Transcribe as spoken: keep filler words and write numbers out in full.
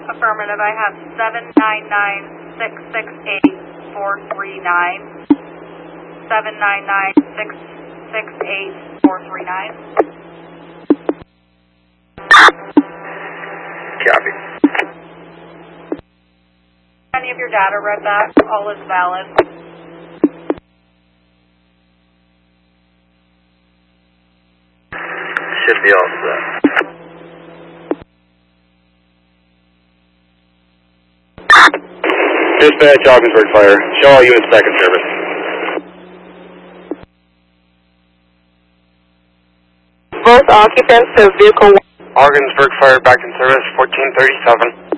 Affirmative, I have seven nine nine six six eight four three nine. seven nine nine six six eight four three nine. Copy. Any of your data read back? All is valid. Should be all set. Dispatch, Ogdensburg Fire. Show all units back in service. Both occupants of vehicle one. Ogdensburg Fire back in service, fourteen thirty-seven.